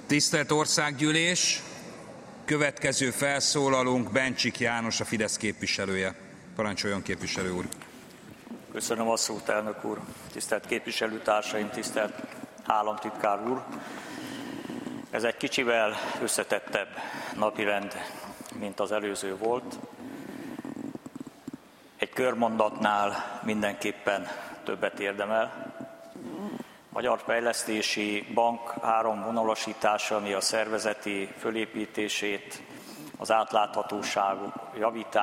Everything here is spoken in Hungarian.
Tisztelt Országgyűlés! Következő felszólalónk Bencsik János, a Fidesz képviselője. Parancsoljon, képviselő úr! Köszönöm a szót, elnök úr! Tisztelt képviselőtársaim, tisztelt államtitkár úr! Ez egy kicsivel összetettebb napirend, mint az előző volt. Egy körmondatnál mindenképpen többet érdemel. Magyar Fejlesztési Bank áramvonalasítása, ami a szervezeti fölépítését, az átláthatóság javítását,